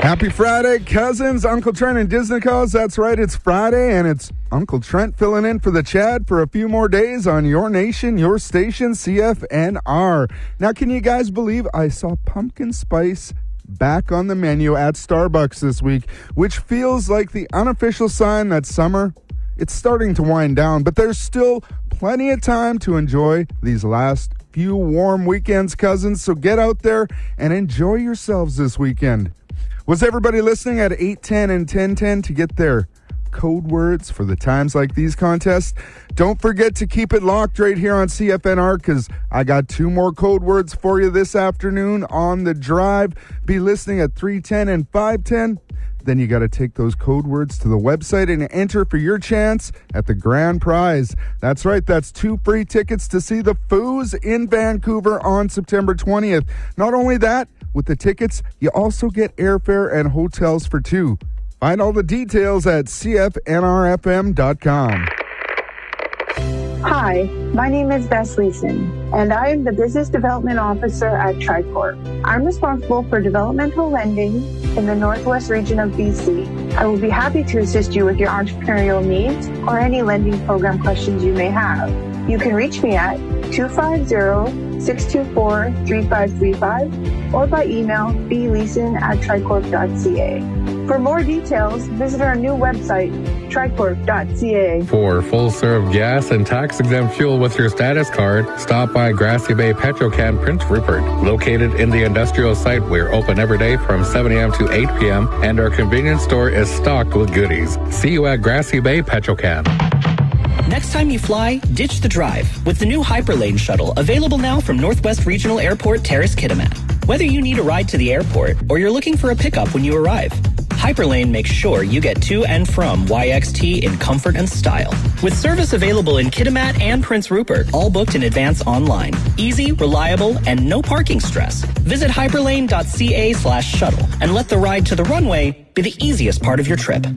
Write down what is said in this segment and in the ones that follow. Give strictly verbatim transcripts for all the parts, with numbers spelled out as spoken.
Happy Friday, cousins. Uncle Trent and Disney Calls. That's right, it's Friday, and it's Uncle Trent filling in for the Chad for a few more days on your nation, your station, C F N R. Now, can you guys believe I saw pumpkin spice back on the menu at Starbucks this week, which feels like the unofficial sign that summer, it's starting to wind down, but there's still plenty of time to enjoy these last few warm weekends, cousins, so get out there and enjoy yourselves this weekend. Was everybody listening at eight ten and ten ten to get their code words for the times like these contests? Don't forget to keep it locked right here on C F N R, because I got two more code words for you this afternoon on the drive. Be listening at three ten and five ten. Then you got to take those code words to the website and enter for your chance at the grand prize. That's right, that's two free tickets to see the Foos in Vancouver on September twentieth. Not only that, with the tickets, you also get airfare and hotels for two. Find all the details at C F N R F M dot com. Hi, my name is Bess Leeson, and I am the Business Development Officer at Tricorp. I'm responsible for developmental lending in the Northwest region of B C. I will be happy to assist you with your entrepreneurial needs or any lending program questions you may have. You can reach me at two five zero, six two four, three five three five or by email b leeson at tricorp dot c a. For more details, visit our new website, tricorp dot c a. For full-serve gas and tax-exempt fuel with your status card, stop by Grassy Bay Petrocan Prince Rupert. Located in the industrial site, we're open every day from seven a.m. to eight p.m., and our convenience store is stocked with goodies. See you at Grassy Bay Petrocan. Next time you fly, ditch the drive with the new Hyperlane shuttle, available now from Northwest Regional Airport Terrace Kitimat. Whether you need a ride to the airport or you're looking for a pickup when you arrive, Hyperlane makes sure you get to and from Y X T in comfort and style. With service available in Kitimat and Prince Rupert, all booked in advance online. Easy, reliable, and no parking stress. Visit hyperlane dot c a slash shuttle and let the ride to the runway be the easiest part of your trip.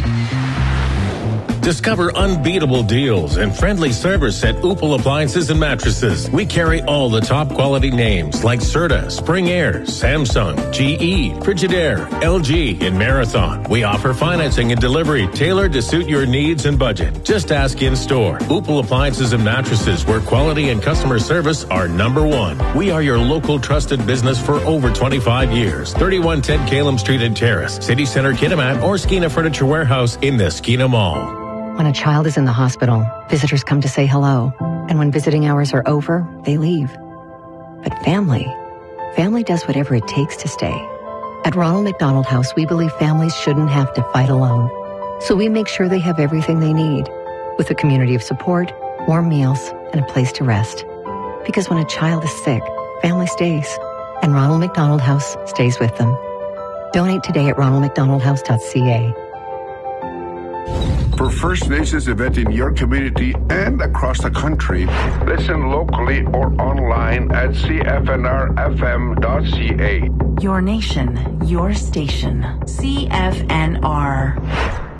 Discover unbeatable deals and friendly service at Upal Appliances and Mattresses. We carry all the top quality names like Serta, Spring Air, Samsung, G E, Frigidaire, L G, and Marathon. We offer financing and delivery tailored to suit your needs and budget. Just ask in store. Upal Appliances and Mattresses, where quality and customer service are number one. We are your local trusted business for over twenty-five years. thirty-one ten Calum Street in Terrace, City Center Kitimat, or Skeena Furniture Warehouse in the Skeena Mall. When a child is in the hospital, visitors come to say hello. And when visiting hours are over, they leave. But family, family does whatever it takes to stay. At Ronald McDonald House, we believe families shouldn't have to fight alone. So we make sure they have everything they need, with a community of support, warm meals, and a place to rest. Because when a child is sick, family stays. And Ronald McDonald House stays with them. Donate today at ronald mcdonald house dot c a. For First Nations event in your community and across the country, listen locally or online at c f n r f m dot c a. Your nation, your station, C F N R.